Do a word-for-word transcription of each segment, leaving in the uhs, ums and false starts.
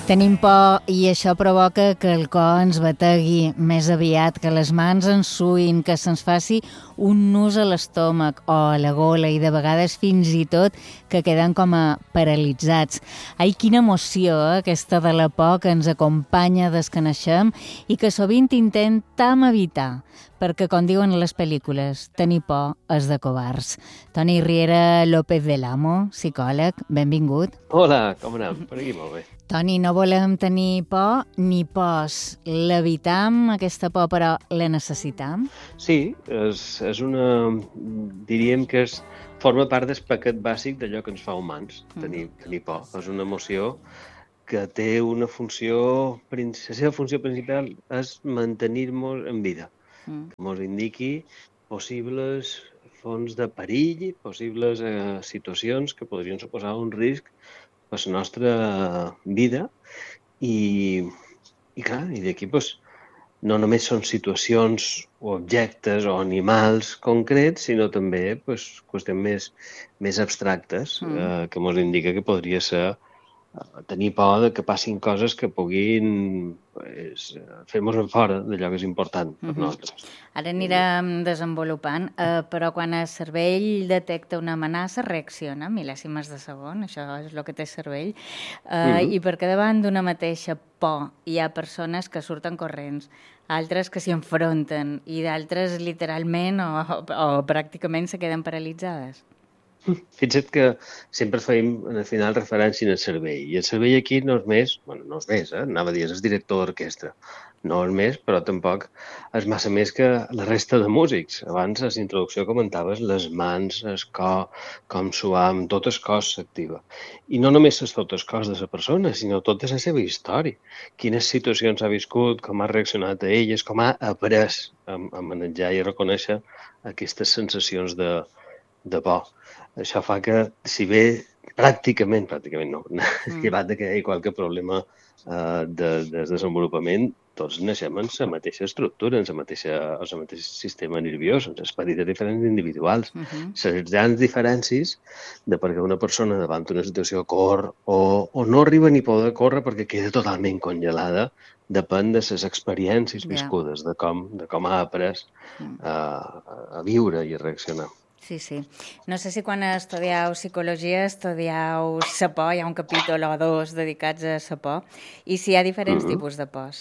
Tenim por i això provoca que el cor ens bategui més aviat, que les mans ens suïn, que se'ns faci un nus a l'estómac o a la gola i de vegades fins i tot que queden com a paralitzats. Ai, quina emoció, eh, aquesta de la por que ens acompanya des que naixem i que sovint intentem evitar, perquè, com diuen les pel·lícules, tenir por és de covards. Toni Riera López del Amo, psicòleg, benvingut. Hola, com anem? Per aquí molt bé. Toni, no volem tenir por ni pors. L'evitam, aquesta por, però la necessitam? Sí, és, és una... diríem que és, forma part del paquet bàsic d'allò que ens fa humans, tenir, tenir por. És una emoció que té una funció... La seva funció principal és mantenir-nos en vida, mm. que ens indiqui possibles fonts de perill, possibles eh, situacions que podrien suposar un risc per la nostra vida i, i clar, i d'aquí pues, no només són situacions o objectes o animals concrets, sinó també pues, qüestions més, més abstractes mm. eh, que ens indica que podria ser tenir por de que passin coses que puguin pues, fer-nos en fora d'allò que és important per mm-hmm. nosaltres. Ara anirem desenvolupant, eh, però quan el cervell detecta una amenaça reacciona mil·lèsimes de segon, això és el que té el cervell, eh, mm-hmm. i perquè davant d'una mateixa por hi ha persones que surten corrents, altres que s'hi enfronten i d'altres literalment o, o, o pràcticament se queden paralitzades. Fixa't que sempre feim, al final, referència al cervell. I el cervell aquí no és més, bueno, no és més, eh? Anava a dir, és el director d'orquestra. No és més, però tampoc és massa més que la resta de músics. Abans, a la introducció, comentaves les mans, el cor, com suam, tot el cos s'activa. I no només és tot el cos de la persona, sinó tota la seva història. Quines situacions ha viscut, com ha reaccionat a elles, com ha après a, a manejar i a reconèixer aquestes sensacions de, de por. Això fa que, si bé pràcticament, pràcticament no, mm. llevat que hi ha qualque problema uh, de, de desenvolupament, tots naixem en la mateixa estructura, en la mateixa, en el mateix sistema nerviós, en les petites diferències individuals. Mm-hmm. Les grans diferències de perquè una persona davant d'una situació cor o, o no arriba ni poder córrer perquè queda totalment congelada, depèn de les experiències viscudes, yeah. de, com, de com ha après mm. uh, a viure i a reaccionar. Sí, sí. No sé si quan estudieu psicologia estudieu la por, hi ha un capítol o dos dedicats a la por, i si hi ha diferents mm-hmm. tipus de pors.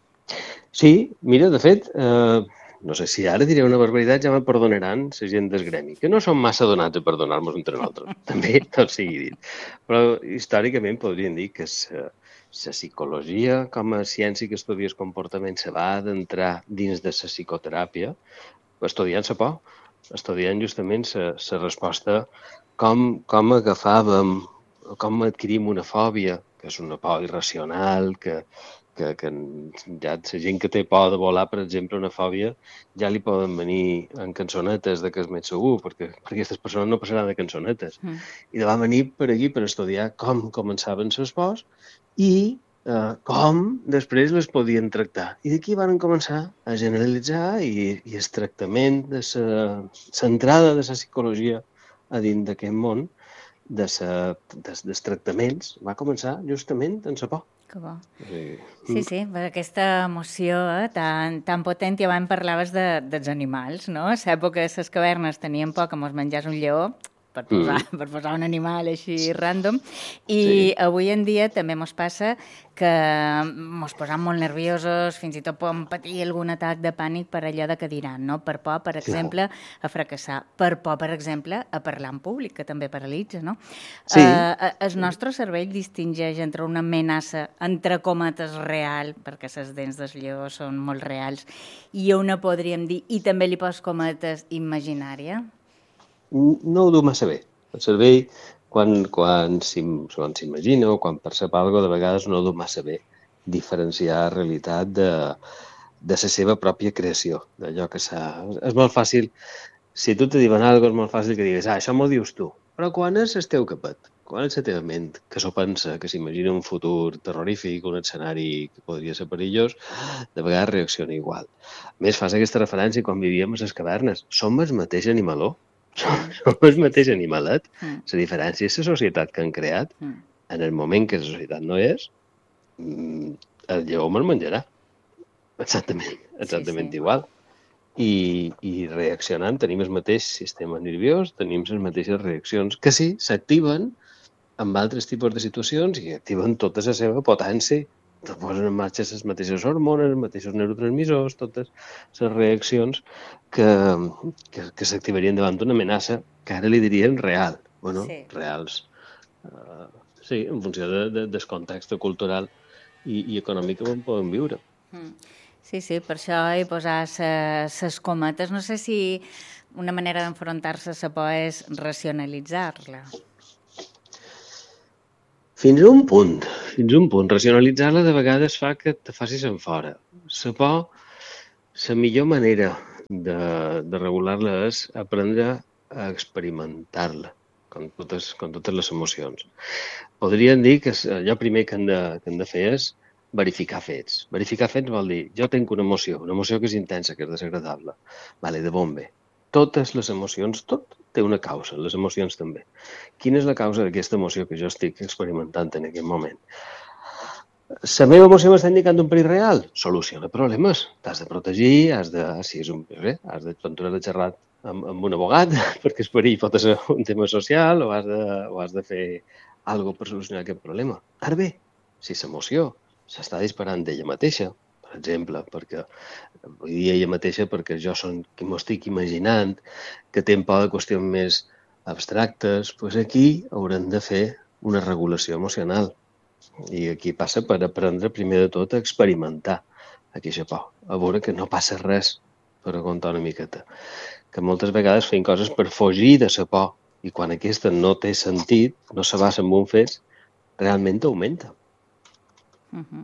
Sí, mira, de fet, eh, no sé si ara diré una barbaritat, ja me perdonaran la gent del gremi, que no són massa donats a perdonar-nos entre nosaltres, també tot sigui dit. Però històricament podríem dir que la psicologia com a ciència que estudia el comportament se va adentrar dins de la psicoteràpia estudiant la por, estudiant justament la resposta com, com agafàvem, com adquirim una fòbia, que és una por irracional, que, que, que ja la gent que té por de volar, per exemple, una fòbia, ja li poden venir en cançonetes de que és més segur, perquè, perquè aquestes persones no passaran de cançonetes. Mm. I de va venir per aquí per estudiar com començaven les pors i Uh, com després les podien tractar. I d'aquí van començar a generalitzar i, i el tractament de l'entrada de la psicologia a dins d'aquest món de sa, des, dels tractaments va començar justament en la por. Que bo. Sí, sí, sí, aquesta emoció eh, tan, tan potent, i abans parlaves de, dels animals, no? A l'època de les cavernes tenien por que mos menjés un lleó, per posar, mm. per posar un animal així random, i sí. avui en dia també mos passa que mos posam molt nerviosos, fins i tot podem patir algun atac de pànic per allò de que diran, no? Per por, per exemple, a fracassar, per por, per exemple, a parlar en públic, que també paralitza, no? Sí. Uh, el nostre cervell distingeix entre una amenaça, entre cometes, real, perquè les dents del lleó són molt reals, i una, podríem dir, i també li pos cometes, imaginària? No ho du massa bé. El cervell, quan, quan s'imagina o quan percep alguna cosa, de vegades no ho du massa bé diferenciar realitat de, de la seva pròpia creació, d'allò que s'ha... És molt fàcil, si tu te diuen alguna cosa, és molt fàcil que digues, ah, això m'ho dius tu. Però quan és el teu capet, quan és la teva ment, que s'ho pensa, que s'imagina un futur terrorífic, un escenari que podria ser perillós, de vegades reacciona igual. A més, fas aquesta referència quan vivíem a les cavernes. Som el mateix animaló. Som el mateix animalet. Mm. La diferència és la societat que han creat. Mm. En el moment que la societat no és, el lleó me'l menjarà. Exactament, exactament sí, sí. igual. I, i reaccionant tenim el mateix sistema nerviós, tenim les mateixes reaccions, que sí, s'activen amb altres tipus de situacions i activen tota la seva potència. Te posen en marxa les mateixes hormones, els mateixos neurotransmissors, totes les reaccions que, que, que s'activarien davant d'una amenaça que ara li diríem real. Bueno, Sí. reals. Uh, sí, en funció de, de, del context cultural i, i econòmic on podem viure. Mm. Sí, sí, per això he posat les cometes. No sé si una manera d'enfrontar-se a la por és racionalitzar-la. Fins a un punt, fins a un punt. Racionalitzar-la de vegades fa que te facis en fora. La por, la millor manera de, de regular-la és aprendre a experimentar-la, com totes, com totes les emocions. Podríem dir que allò primer que hem de, que hem de fer és verificar fets. Verificar fets vol dir, jo tinc una emoció, una emoció que és intensa, que és desagradable. Vale, de bon bé. Totes les emocions, tot té una causa, les emocions també. Quina és la causa d'aquesta emoció que jo estic experimentant en aquest moment? La meva emoció m'està indicant un perill real? Soluciona problemes. T'has de protegir, has de, si és un perill, has de t'aturar de xerrar amb, amb un abogat, perquè el perill pot ser un tema social, o has de, o has de fer alguna cosa per solucionar aquest problema. Ara bé, si l'emoció s'està disparant d'ella mateixa, per exemple, perquè vull dir ella mateixa perquè jo són qui m'ho estic imaginant, que té por de qüestions més abstractes, doncs aquí haurem de fer una regulació emocional. I aquí passa per aprendre primer de tot a experimentar aquesta por, a veure que no passa res, per aguantar una miqueta. Que moltes vegades fem coses per fugir de la por i quan aquesta no té sentit, no se basa en un fet, realment augmenta. Uh -huh.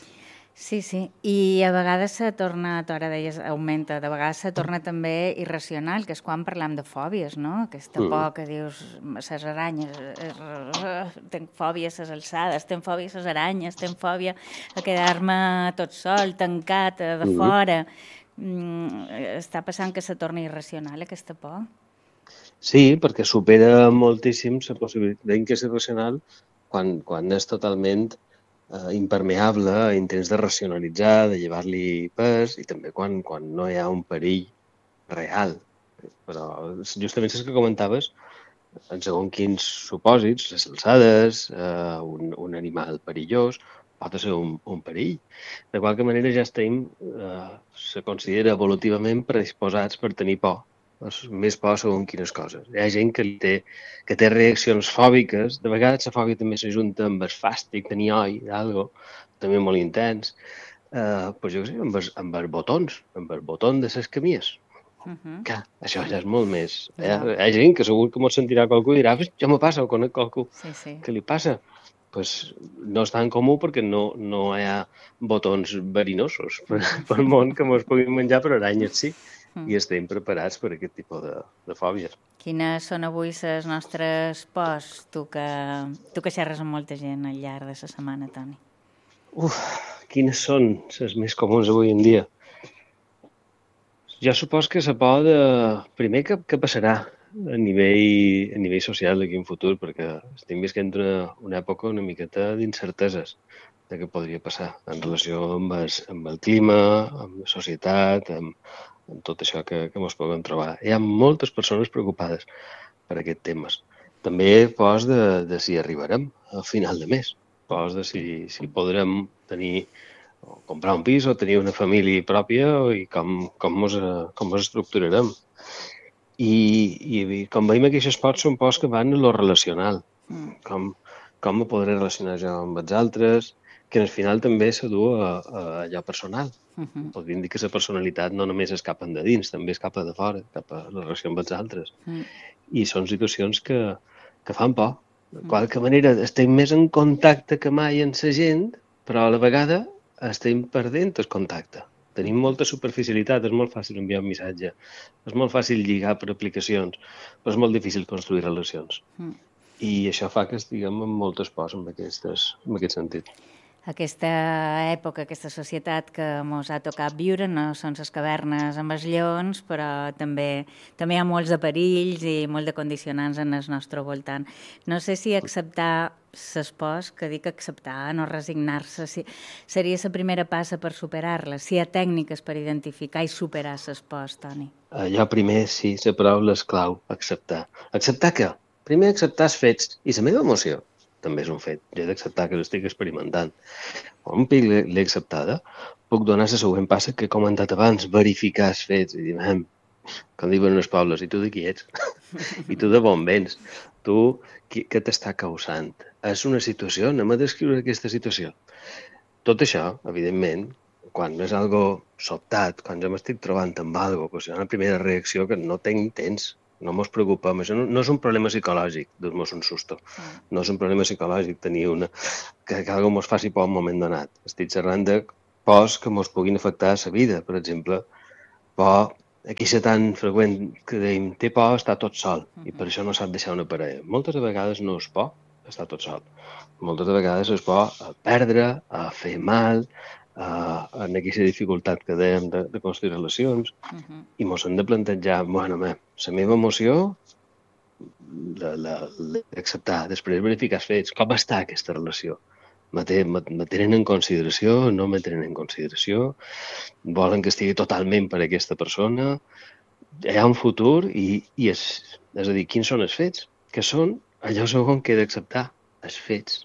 Sí, sí, i a vegades se torna, tu ara deies, augmenta, de vegades se torna també irracional, que és quan parlam de fòbies, no? Aquesta Mm. por que dius, les aranyes, tenc fòbia a les alçades, tenc fòbia a les aranyes, tenc fòbia a quedar-me tot sol, tancat, de Mm. fora. Mm, està passant que se torna irracional, aquesta por? Sí, perquè supera moltíssim la possibilitat que és irracional quan, quan és totalment eh, impermeable, intents de racionalitzar, de llevar-li pes, i també quan, quan no hi ha un perill real. Però justament és que comentaves, en segons quins supòsits, les alçades, eh, un, un animal perillós, pot ser un, un perill. De qualque manera ja estem, eh, se considera evolutivament predisposats per tenir por, més por segons quines coses. Hi ha gent que, té, que té reaccions fòbiques, de vegades la fòbia també s'ajunta amb el fàstic, tenir oi, d'algo, també molt intens, eh, pues jo què sé, amb els, amb els botons, amb el botó de les camies. Uh -huh. Que això ja és molt més. Eh? Ja. Hi ha gent que segur que m'ho sentirà qualcú i dirà, ja me passa, o conec qualcú Sí, sí. que li passa. Pues no és tan comú perquè no, no hi ha botons verinosos per, pel món que mos puguin menjar, però aranyes sí. I estem preparats per aquest tipus de, de fòbies. Quines són avui les nostres pors? Tu que, tu que xerres amb molta gent al llarg de la setmana, Toni. Uf, quines són les més comuns avui en dia? Jo supos que la por de... Primer, que, que passarà a nivell, a nivell social d'aquí en futur, perquè estem visquent una, una època una miqueta d'incerteses de què podria passar en relació amb el, amb el clima, amb la societat, amb, amb tot això que, que ens podem trobar. Hi ha moltes persones preocupades per aquests temes. També pors de, de si arribarem al final de mes, pors de si, si podrem tenir o comprar un pis o tenir una família pròpia i com, com, mos, com mos estructurarem. I, i com veiem, aquestes pots són pors que van a lo relacional. Mm. Com, com me podré relacionar jo amb els altres, que al final també s'adú a, a allò personal. Uh -huh. Podríem dir que la personalitat no només és cap endins, també és cap a de fora, cap a la relació amb els altres. Mm. I són situacions que, que fan por. De qualque manera estem més en contacte que mai amb la gent, però a la vegada estem perdent el contacte. Tenim molta superficialitat, és molt fàcil enviar un missatge, és molt fàcil lligar per aplicacions, però és molt difícil construir relacions. Mm. I això fa que estiguem amb moltes pors en, aquestes, en aquest sentit. Aquesta època, aquesta societat que ens ha tocat viure, no són les cavernes amb els lleons, però també, també hi ha molts de perills i molts de condicionants en el nostre voltant. No sé si acceptar l'espòs, que dic acceptar, no resignar-se, si, seria la primera passa per superar-la, si hi ha tècniques per identificar i superar l'espòs, Toni. Allò primer, sí, la paraula és clau, acceptar. Acceptar què? Primer acceptar els fets i la meva emoció. També és un fet. Jo he d'acceptar que l'estic experimentant. Un pic l'he acceptada, puc donar la següent passa que he comentat abans, verificar els fets. I dir, com diuen els pobles, i tu de qui ets? I tu de on vens? Tu, qui, què t'està causant? És una situació, anem a descriure aquesta situació. Tot això, evidentment, quan és algo sobtat, quan jo m'estic trobant amb algo, que és una primera reacció que no tenc temps, no mos preocupem. Això no, no és un problema psicològic, dur-nos un susto. No és un problema psicològic tenir una... que, que algú mos faci por en un moment donat. Estic xerrant de pors que mos puguin afectar a la vida, per exemple. Por, aquí és tan freqüent que dèiem, té por estar tot sol, i per això no sap deixar una parella. Moltes de vegades no és por estar tot sol. Moltes de vegades és por a perdre, a fer mal, Uh, en aquesta dificultat que dèiem de, de construir relacions, uh -huh. i mos hem de plantejar, bueno, la meva emoció l'he d'acceptar, després verificar els fets, com està aquesta relació, me tenen en consideració, no me tenen en consideració, volen que estigui totalment per a aquesta persona, hi ha un futur i, i és, és a dir, quins són els fets, que són allò segon que he d'acceptar, els fets,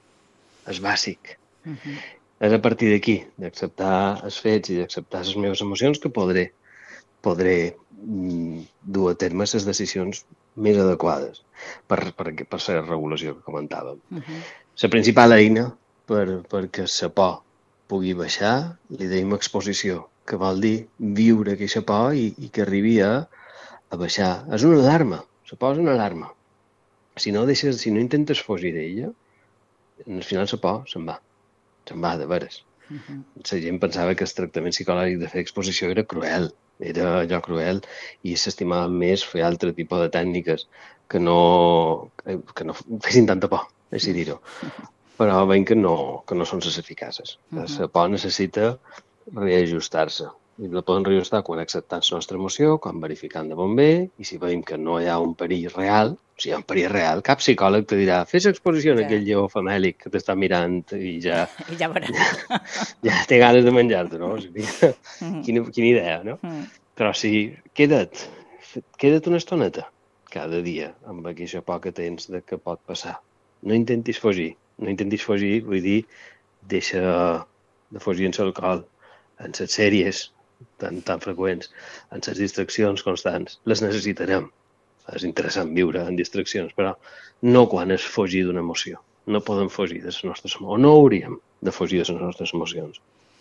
és bàsic. Uh -huh. És a partir d'aquí, d'acceptar els fets i d'acceptar les meves emocions, que podré, podré mm, dur a terme les decisions més adequades per, per, per la regulació que comentàvem. Uh -huh. La principal eina per, perquè la por pugui baixar, li deim exposició, que vol dir viure aquesta por i, i que arribi a, a baixar. És una alarma, la por és una alarma. Si no, deixes, si no intentes fugir d'ella, al final la por se'n va. se'n va, de veres. Uh -huh. La gent pensava que el tractament psicològic de fer exposició era cruel, era allò cruel, i s'estimava més fer altre tipus de tècniques que no, que no fessin tanta por, així dir-ho. Però veiem que no, que no són les eficaces. Uh -huh. La por necessita reajustar-se. I la poden reajustar quan acceptant la nostra emoció, quan verificant de bon bé, i si veiem que no hi ha un perill real, si hi ha un perill real, cap psicòleg te dirà fes exposició en aquell lleó famèlic que t'està mirant i ja... I ja veuràs. Ja, ja té ganes de menjar-te, no? O sigui, mm. quina, quina idea, no? Mm. Però si queda't, queda't una estoneta cada dia amb aquesta por que tens de que pot passar. No intentis fugir. No intentis fugir, vull dir, deixa de fugir en l'alcohol, en les sèries tan, tan freqüents, en les distraccions constants. Les necessitarem. És interessant viure en distraccions, però no quan és fugir d'una emoció. No podem fugir de les nostres emocions, o no hauríem de fugir de les nostres emocions.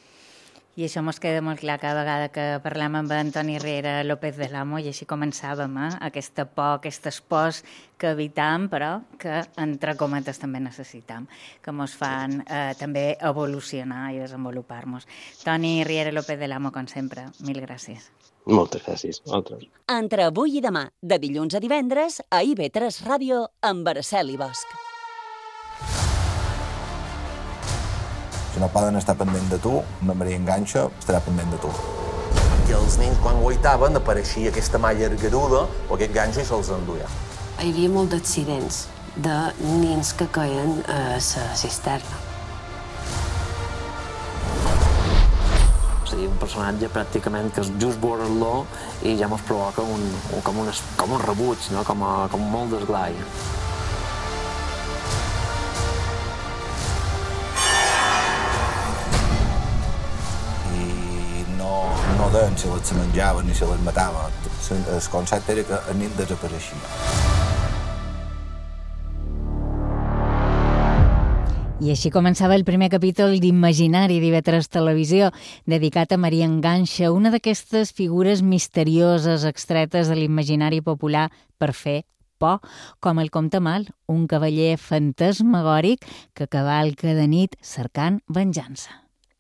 I això ens queda molt clar cada vegada que parlem amb Antoni Riera López del Amo, i així començàvem, eh? Aquesta por, aquestes pors que evitam, però que, entre cometes, també necessitam, que ens fan eh, també evolucionar i desenvolupar-nos. Toni Riera López del Amo, com sempre, mil gràcies. Moltes gràcies. Altres. Entre avui i demà, de dilluns a divendres, a I V tres Ràdio, amb Araceli Bosch. Si no poden estar pendent de tu, una Maria Enganxa estarà pendent de tu. I els nens, quan guaitaven, apareixia aquesta malla ergaruda o aquest ganxo i se'ls enduia. Hi havia molt d'accidents de nens que caien a la cisterna. És a dir, un personatge pràcticament que just veure-lo i ja mos provoca un, un, com, un, com un rebuig, no? com, a, com molt d'esglai. No deien si les menjaven ni si les mataven. El concepte era que el nen desapareixia. I així començava el primer capítol d'Imaginari d'I V tres Televisió, dedicat a Maria Enganxa, una d'aquestes figures misterioses extretes de l'imaginari popular per fer por, com el Comte Mal, un cavaller fantasmagòric que cavalca de nit cercant venjança.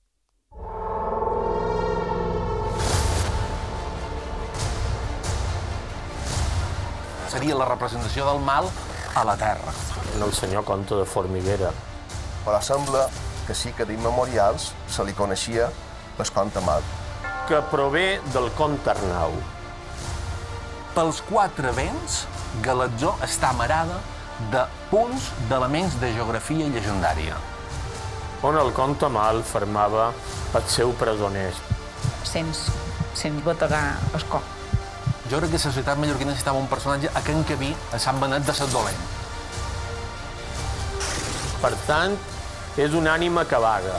Seria la representació del mal a la Terra. El senyor Comte de Formiguera. Però sembla que sí que d'immemorials se li coneixia el conte mal. Que prové del conte Arnau. Pels quatre vents, Galatzó està amarada de punts d'elements de geografia llegendària. On el conte mal fermava el seu presoner. Sents, sents bategar el cor. Jo crec que la societat mallorquina necessitava un personatge a Can Cabí, a Sant Benet de Set Dolent. Per tant, és una ànima que vaga.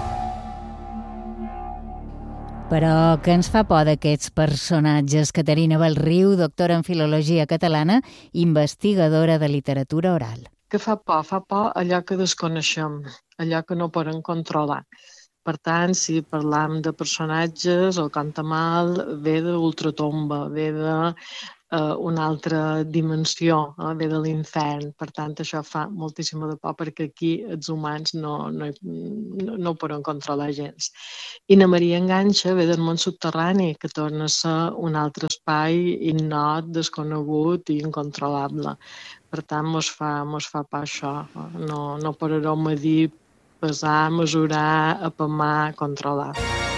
Però què ens fa por d'aquests personatges? Caterina Bellriu, doctora en Filologia Catalana, investigadora de literatura oral. Què fa por? Fa por allò que desconeixem, allò que no podem controlar. Per tant, si parlam de personatges, el conte mal ve d'ultratomba, ve d'una altra dimensió, eh? ve de l'infern. Per tant, això fa moltíssima de por perquè aquí els humans no, no, no, no ho poden controlar gens. I na Maria Enganxa ve del món subterrani, que torna a ser un altre espai ignot, desconegut i incontrolable. Per tant, mos fa, mos fa por això. No, no podrem medir, pesar, mesurar, apamar, controlar.